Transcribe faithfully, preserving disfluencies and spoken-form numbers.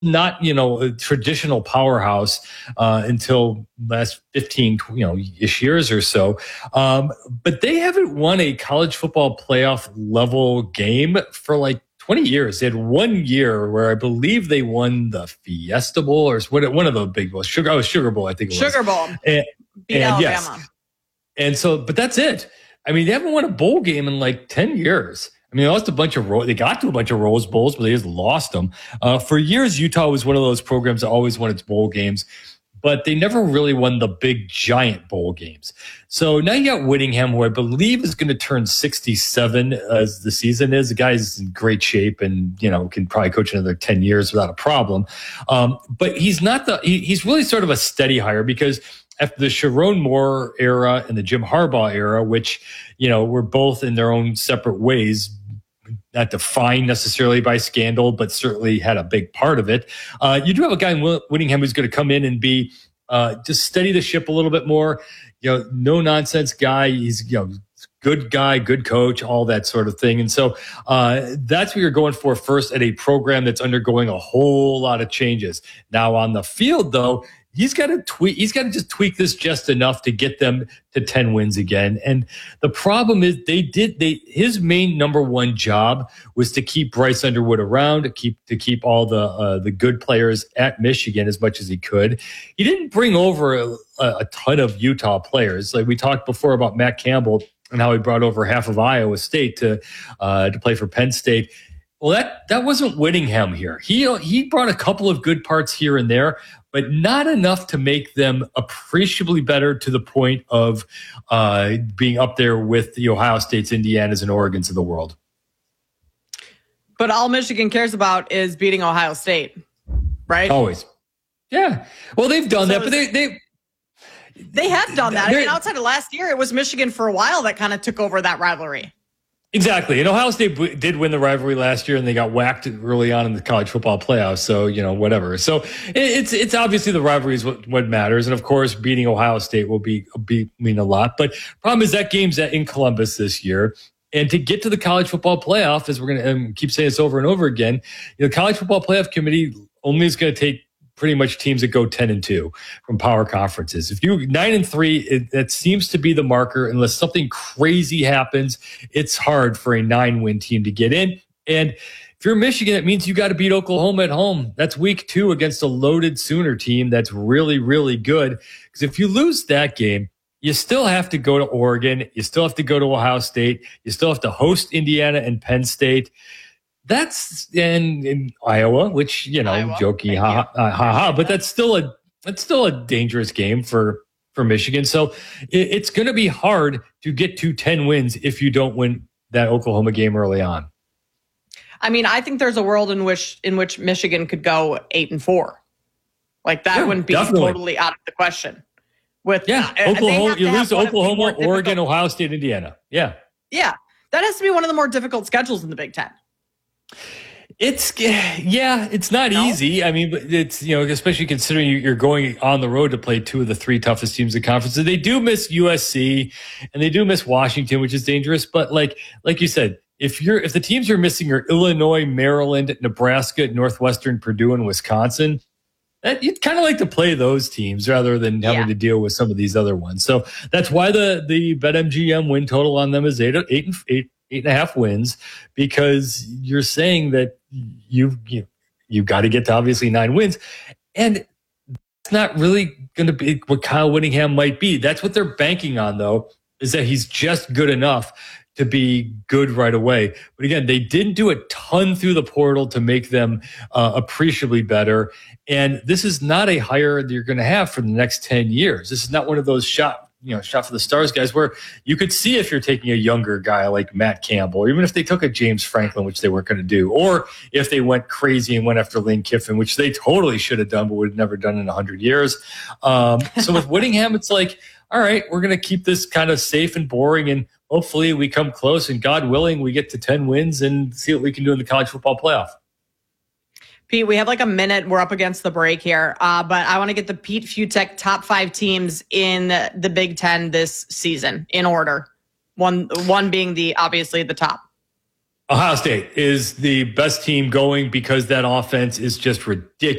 not, you know, a traditional powerhouse uh, until last fifteen, you know, ish years or so. Um, but they haven't won a college football playoff level game for like twenty years. They had one year where I believe they won the Fiesta Bowl or what, one of the big bowls. Sugar, oh, Sugar Bowl, I think it was. Sugar Bowl. And, Beat and Alabama. Yes. And so, but that's it. I mean, they haven't won a bowl game in like ten years. I mean, they lost a bunch of ro- they got to a bunch of Rose Bowls, but they just lost them. Uh, for years, Utah was one of those programs that always won its bowl games, but they never really won the big giant bowl games. So now you got Whittingham, who I believe is going to turn sixty-seven as the season is. The guy's in great shape and, you know, can probably coach another ten years without a problem. Um, but he's not the, he, he's really sort of a steady hire because after the Sharon Moore era and the Jim Harbaugh era, which, you know, were both in their own separate ways, not defined necessarily by scandal, but certainly had a big part of it. Uh, you do have a guy in Whittingham who's going to come in and be uh, just steady the ship a little bit more. You know, no nonsense guy. He's, you know, good guy, good coach, all that sort of thing. And so uh, that's what you're going for first at a program that's undergoing a whole lot of changes. Now on the field, though, He's got to tweak. He's got to just tweak this just enough to get them to ten wins again. And the problem is, they did. They his main number one job was to keep Bryce Underwood around, to keep to keep all the uh, the good players at Michigan as much as he could. He didn't bring over a, a ton of Utah players. Like we talked before about Matt Campbell and how he brought over half of Iowa State to uh, to play for Penn State. Well, that that wasn't Whittingham here. He he brought a couple of good parts here and there, but not enough to make them appreciably better to the point of uh, being up there with the Ohio States, Indianas, and Oregons of the world. But all Michigan cares about is beating Ohio State, right? Always. Yeah. Well, they've done so that, but they they they have done that. I mean, outside of last year, it was Michigan for a while that kind of took over that rivalry. Exactly. And Ohio State b- did win the rivalry last year, and they got whacked early on in the college football playoffs. So, you know, whatever. So it, it's it's obviously the rivalry is what, what matters. And, of course, beating Ohio State will be, be mean a lot. But problem is that game's in Columbus this year. And to get to the college football playoff, as we're going to um, keep saying this over and over again, you know, the college football playoff committee only is going to take pretty much teams that go ten and two from power conferences. If you nine and three, it, that seems to be the marker. Unless something crazy happens, it's hard for a nine win team to get in. And if you're Michigan, it means you got to beat Oklahoma at home. That's week two against a loaded Sooner team that's really, really good. Because if you lose that game, you still have to go to Oregon. You still have to go to Ohio State. You still have to host Indiana and Penn State. That's in, in Iowa, which, you know, Iowa. jokey, ha ha, ha ha, but that's still a that's still a dangerous game for for Michigan. So it, it's going to be hard to get to ten wins if you don't win that Oklahoma game early on. I mean, I think there's a world in which in which Michigan could go eight and four, like that yeah, wouldn't be definitely. totally out of the question. With yeah, uh, Oklahoma, you to lose to Oklahoma, Oregon, difficult... Ohio State, Indiana. Yeah, yeah, that has to be one of the more difficult schedules in the Big Ten. It's yeah, it's not no. easy. I mean, it's, you know, especially considering you're going on the road to play two of the three toughest teams in the conference. They do miss U S C and they do miss Washington, which is dangerous. But like like you said, if you're if the teams you're missing are Illinois, Maryland, Nebraska, Northwestern, Purdue, and Wisconsin, that, you'd kind of like to play those teams rather than having yeah. to deal with some of these other ones. So that's why the the BetMGM win total on them is eight eight and eight. Eight and a half wins, because you're saying that you you you got to get to obviously nine wins, and it's not really going to be what Kyle Whittingham might be. That's what they're banking on, though, is that he's just good enough to be good right away. But again, they didn't do a ton through the portal to make them uh, appreciably better, and this is not a hire that you're going to have for the next ten years. This is not one of those shot. you know, shot for the stars guys where you could see if you're taking a younger guy like Matt Campbell, or even if they took a James Franklin, which they weren't going to do, or if they went crazy and went after Lane Kiffin, which they totally should have done, but would have never done in a hundred years. Um, so with Whittingham, it's like, all right, we're going to keep this kind of safe and boring, and hopefully we come close, and God willing, we get to ten wins and see what we can do in the college football playoff. Pete, we have like a minute. We're up against the break here, uh, but I want to get the Pete Fiutak top five teams in the Big Ten this season in order. One, one being the obviously the top. Ohio State is the best team going because that offense is just ridiculous.